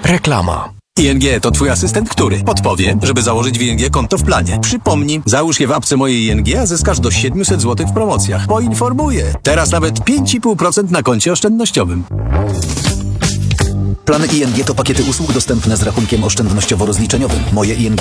Reklama. ING to twój asystent, który podpowie, żeby założyć w ING konto w planie. Przypomni, załóż je w apce mojej ING, a zyskasz do 700 zł w promocjach. Poinformuję. Teraz nawet 5,5% na koncie oszczędnościowym. Plany ING to pakiety usług dostępne z rachunkiem oszczędnościowo-rozliczeniowym. Moje ING